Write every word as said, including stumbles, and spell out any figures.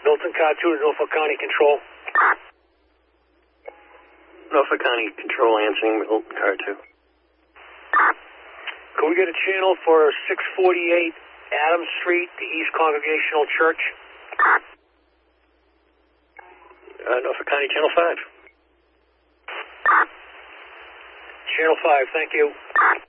Milton Car two to Norfolk County Control. Norfolk County Control answering Milton Car two. Can we get a channel for six forty-eight Adams Street, the East Congregational Church? Uh, Norfolk County Channel five. Channel five, thank you.